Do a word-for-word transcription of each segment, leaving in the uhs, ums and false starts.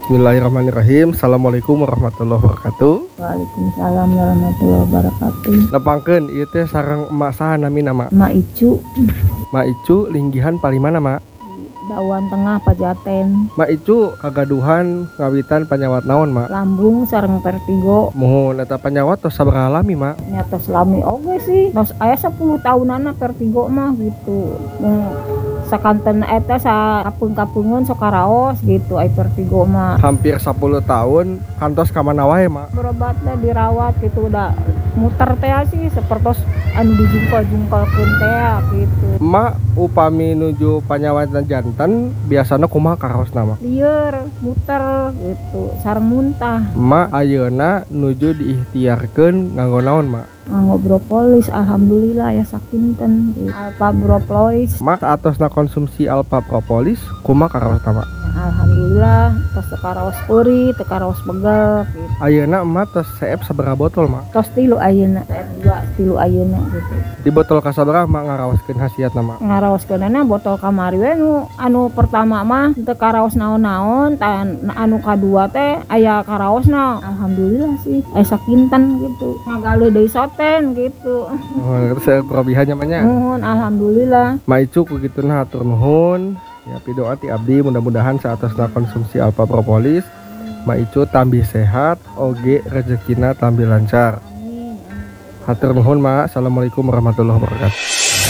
Bismillahirrahmanirrahim. Assalamualaikum warahmatullahi wabarakatuh. Waalaikumsalam warahmatullahi wabarakatuh. Nepangkeun ieu teh sareng emak saha nami nama? Mak Icu, Mak Icu linggihan palimana, Mak? Dawan Tengah Pajaten. Mak Icu kagaduhan ngawitan panyawat naon, Mak? Lambung sareng vertigo. Muhun eta panyawat tos sabaraha lami, Mak? Nyata selami oge sih. Tos aya sepuluh tahunana vertigo mah gitu. Mun sakanten eta sa kapeung-kapeungeun sok karaos gitu ai vertigo mah. Hampir sepuluh tahun kantos ka mana wae, Mak? Berobat teh dirawat gitu udah muter teh sih sapertos anu dijungkal-jungkalkeun teh gitu. Mak upami nuju panyawatan janten biasana kumaha karaosna, Mak? Lieur, muter gitu, sareng muntah. Mak ayeuna nuju diikhtiarkeun nganggo naon, Mak? Nganggo propolis, alhamdulillah ya sakinten gitu. Alpa propolis, Mak saatosna konsumsi alpa propolis kumaha karaosna, Mak? alhamdulillah tos teu karaos peuri, teu karaos begel gitu. Ayeuna emak tos seep sabaraha botol, Mak? Tos tilu ayeuna, dua tilu ayeuna gitu. Di botol kasabaraha Mak ngaraoskeun hasiatna, Mak? Ngaraoskeunana botol kamari we nu anu pertama mah teu karaos naon-naon, tan anu kadua teh aya karaosna. Alhamdulillah sih aya sakinten gitu. Ngagale deui soten gitu. Oh, terus kelebihannya mah nya. Nuhun alhamdulillah. Mak Icu kugituna hatur nuhun. Ya pidoa ti abdi mudah-mudahan saatosna konsumsi alpa propolis Mak Icu tambih sehat, oge rezekina tambih lancar. Hatur nuhun, Mak. Assalamualaikum warahmatullahi wabarakatuh.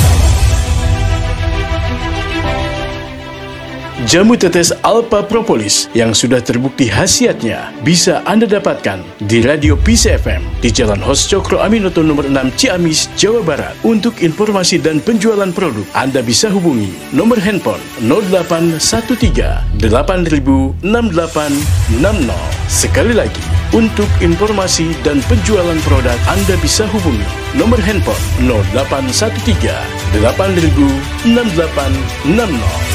Jamu tetes Alpha Propolis yang sudah terbukti khasiatnya bisa Anda dapatkan di Radio P C F M di Jalan Hos Cokro Aminoto nomor enam Ciamis, Jawa Barat. Untuk informasi dan penjualan produk, Anda bisa hubungi nomor handphone nol delapan satu tiga delapan nol enam delapan enam nol. Sekali lagi, untuk informasi dan penjualan produk, Anda bisa hubungi nomor handphone nol delapan satu tiga delapan nol enam delapan enam nol.